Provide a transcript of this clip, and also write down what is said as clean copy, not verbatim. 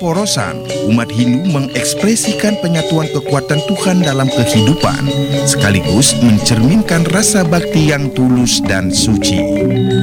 Pemborosan, umat Hindu mengekspresikan penyatuan kekuatan Tuhan dalam kehidupan, sekaligus mencerminkan rasa bakti yang tulus dan suci.